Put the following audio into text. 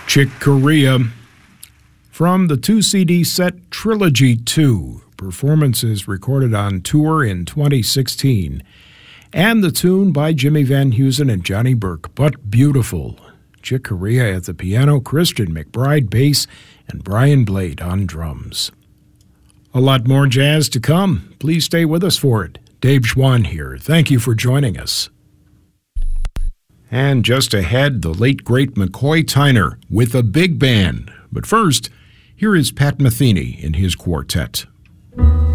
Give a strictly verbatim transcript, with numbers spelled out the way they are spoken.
Chick Corea from the two C D set Trilogy two, performances recorded on tour in twenty sixteen, and the tune by Jimmy Van Heusen and Johnny Burke, But Beautiful. Chick Corea at the piano, Christian McBride bass, and Brian Blade on drums. A lot more jazz to come. Please stay with us for it. Dave Schwann here. Thank you for joining us. And just ahead, the late, great McCoy Tyner with a big band. But first, here is Pat Metheny in his quartet.